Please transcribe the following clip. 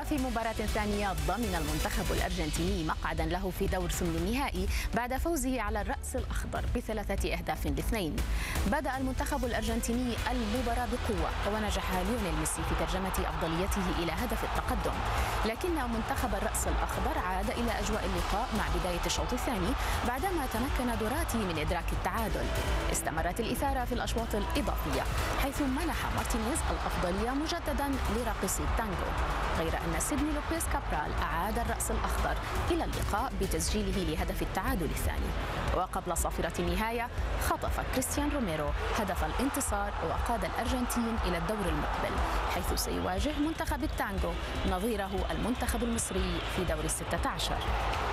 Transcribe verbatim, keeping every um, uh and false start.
وفي مباراة ثانية ضمن المنتخب الأرجنتيني مقعدا له في دور ثمن النهائي بعد فوزه على الرأس الأخضر بثلاثة أهداف لاثنين. بدأ المنتخب الأرجنتيني المباراة بقوة ونجح ليونيل ميسي في ترجمة أفضليته إلى هدف التقدم، لكن منتخب الرأس الأخضر عاد إلى أجواء اللقاء مع بداية الشوط الثاني بعدما تمكن دوراتي من إدراك التعادل. استمرت الإثارة في الأشواط الإضافية حيث منح مارتينيز الأفضلية مجددا لراقصي التانجو، غير أن سيدني لوبيز كابرال أعاد الرأس الأخضر إلى اللقاء بتسجيله لهدف التعادل الثاني. وقبل صافرة النهاية خطف كريستيان روميرو هدف الانتصار وقاد الأرجنتين إلى الدور المقبل، حيث سيواجه منتخب التانجو نظيره المنتخب المصري في دور الستة عشر.